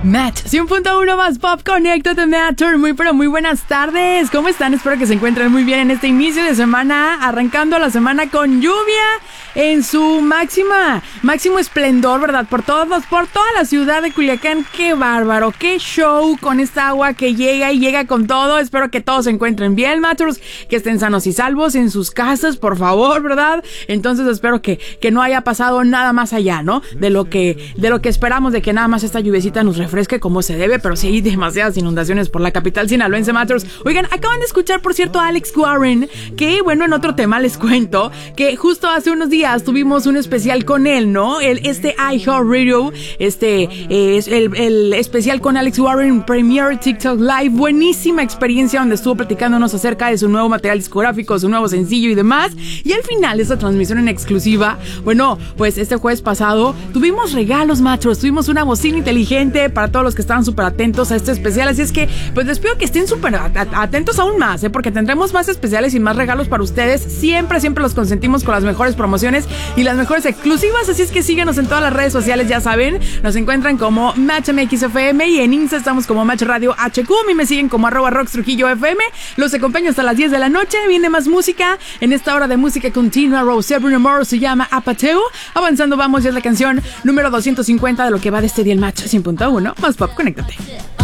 Match 100.1 más pop, conéctate Matter. Muy pero muy buenas tardes. ¿Cómo están? Espero que se encuentren muy bien en este inicio de semana, arrancando la semana con lluvia en su máximo esplendor, ¿verdad? Por toda la ciudad de Culiacán. ¡Qué bárbaro! ¡Qué show con esta agua que llega y llega con todo! Espero que todos se encuentren bien, Matters, que estén sanos y salvos en sus casas, por favor, ¿verdad? Entonces espero que no haya pasado nada más allá, ¿no? De lo que esperamos, de que nada más esta lluviecita nos refresque como se debe, pero sí hay demasiadas inundaciones por la capital sinaloense, Matters. Oigan, acaban de escuchar, por cierto, a Alex Warren, que, bueno, en otro tema les cuento que justo hace unos días tuvimos un especial con él, ¿no? iHeartRadio, es el especial con Alex Warren, Premier TikTok Live, buenísima experiencia donde estuvo platicándonos acerca de su nuevo material discográfico, su nuevo sencillo y demás, y al final de esta transmisión en exclusiva, bueno, pues este jueves pasado tuvimos regalos, Matters, tuvimos una bocina inteligente para todos los que estaban súper atentos a este especial, así es que pues les pido que estén súper atentos aún más, porque tendremos más especiales y más regalos para ustedes. Siempre los consentimos con las mejores promociones y las mejores exclusivas, así es que síguenos en todas las redes sociales, ya saben, nos encuentran como MatchMXFM y en Insta estamos como Match Radio HQ, a mí me siguen como @RoxTrujilloFM, los acompaño hasta las 10 de la noche, viene más música, en esta hora de música continua, Rose Bruno Mars se llama Apateo, avanzando vamos, ya es la canción número 250 de lo que va de este día el Match 100.1, más pop, conéctate.